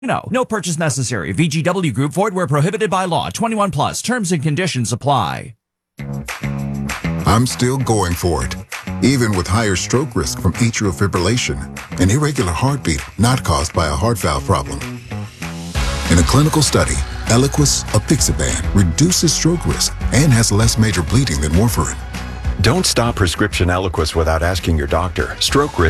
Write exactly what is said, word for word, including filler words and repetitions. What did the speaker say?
No, no purchase necessary. V G W Group, void where prohibited by law. twenty-one plus. Terms and conditions apply. I'm still going for it, even with higher stroke risk from atrial fibrillation, an irregular heartbeat not caused by a heart valve problem. In a clinical study, Eliquis apixaban reduces stroke risk and has less major bleeding than warfarin. Don't stop prescription Eliquis without asking your doctor. Stroke risk